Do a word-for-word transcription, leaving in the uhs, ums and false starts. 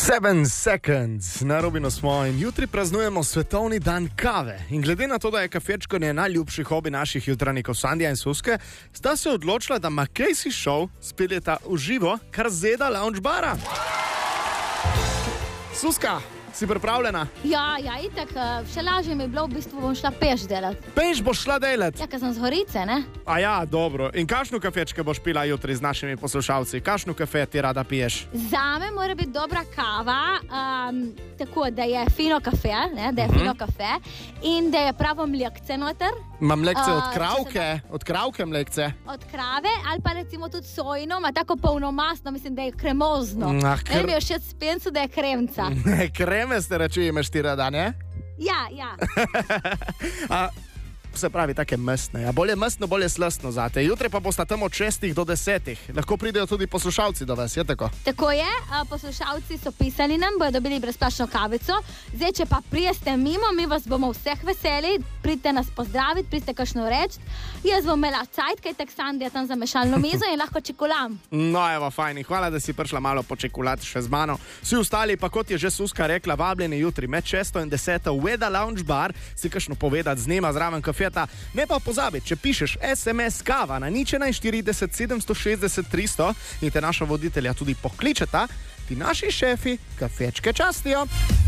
Seven seconds, na Robinu smo in jutri praznujemo svetovni dan kave. In glede na to, da je kafečkanje najljubši hobi naših jutranjikov Sandija in Suske, sta se odločila, da Mackenzie Show speljeta v živo kar zeda lounge bara. Suska, si pripravljena? Ja, ja, itak, še lažje mi je bilo, v bistvu bom šla peš delat. Peš boš šla delat? Ja, ker sem z Horice, ne? A ja, dobro. In kakšno kafečke boš pila jutri z našimi poslušalci? Kakšno kafe ti rada piješ? Zame mora biti dobra kava, um, tako da je fino kafe, ne? Da je uh-huh. fino kafe in da je pravo mlekce noter. Ma mlekce Uh, od kravke? da- Od kravke mlekce? Od krave ali pa recimo tudi sojno, ima tako polnomasno, mislim, da je kremozno. Ah, Ne kr- mi je všeč s pencu, da je kremca. Kreme ste reči, imaš ti rada, ne? Ja, ja. A, se pravi, take mestne. Ja, bolje mestno, bolje slastno zate. Jutri pa bosta tam od šestih do desetih. Lahko pridejo tudi poslušalci do vas, je tako? Tako je, a, poslušalci so pisali nam, bodo dobili brezplačno kavico. Zdaj, če pa prijeste mimo, mi vas bomo vseh veseli, pridite nas pozdraviti, pridite kakšno reči. Jaz bom imela cajt, kaj tek Sandija tam za mešalno mizo in lahko čekulam. No, evo, fajn. Hvala, da si prišla malo počekulati še z mano. Vsi ostali, pa kot je že Suska rekla, vabljeni jutri med šesto in deseto v Eda Lounge Bar, si kakšno povedati z njima zraven kafeta. Ne pa pozabi, če pišeš es em es kava na nič štirideset sedemsto šestdeset tristo in te naša voditelja tudi pokličeta, ti naši šefi kafečke častijo.